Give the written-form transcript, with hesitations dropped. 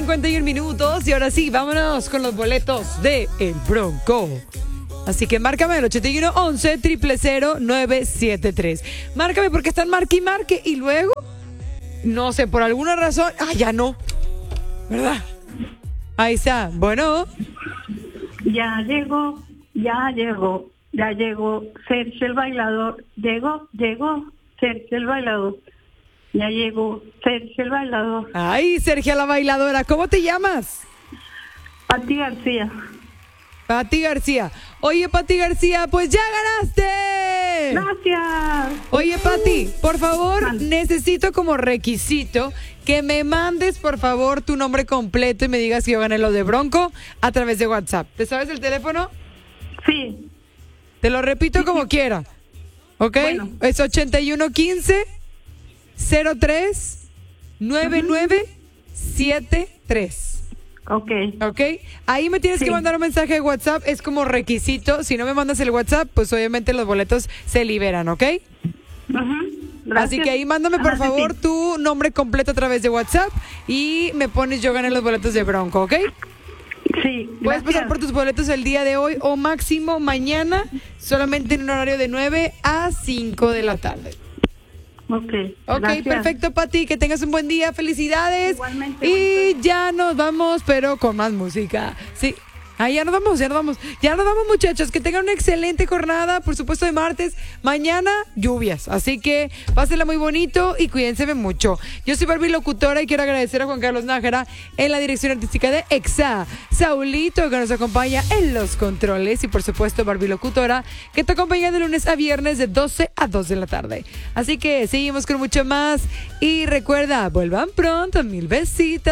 8:51 y ahora sí, vámonos con los boletos de El Bronco. Así que márcame el 8111-000-973. Márcame porque están marque y marque y luego, no sé, por alguna razón, ya no, ¿verdad? Ahí está, bueno. Ya llegó Sergio el bailador. Llegó Sergio el bailador. Ya llegó Sergio el bailador. Ay, Sergio la bailadora, ¿cómo te llamas? Pati García. Pati García. Oye, Pati García, pues ya ganaste. Gracias. Oye, Pati, por favor, necesito como requisito que me mandes, por favor, tu nombre completo y me digas si yo gané lo de Bronco a través de WhatsApp. ¿Te sabes el teléfono? Sí. Te lo repito como quiera. ¿Ok? Bueno. Es 8115-03-9973. Ok. ¿Ok? Ahí me tienes que mandar un mensaje de WhatsApp. Es como requisito. Si no me mandas el WhatsApp, pues obviamente los boletos se liberan, ¿ok? Así que ahí mándame, por favor, tu nombre completo a través de WhatsApp y me pones yo gané los boletos de Bronco, ¿ok? Sí. Puedes pasar por tus boletos el día de hoy o máximo mañana, solamente en un horario de 9 a 5 de la tarde. Ok, perfecto, Pati, que tengas un buen día, felicidades. Igualmente. Y ya nos vamos, pero con más música. Sí. Ya nos vamos, muchachos. Que tengan una excelente jornada, por supuesto, de martes. Mañana, lluvias. Así que pásenla muy bonito y cuídense mucho. Yo soy Barbie Locutora y quiero agradecer a Juan Carlos Nájera en la dirección artística de EXA. Saulito, que nos acompaña en los controles. Y, por supuesto, Barbie Locutora, que te acompaña de lunes a viernes de 12 a 2 de la tarde. Así que seguimos con mucho más. Y recuerda, vuelvan pronto. 1000 besitos.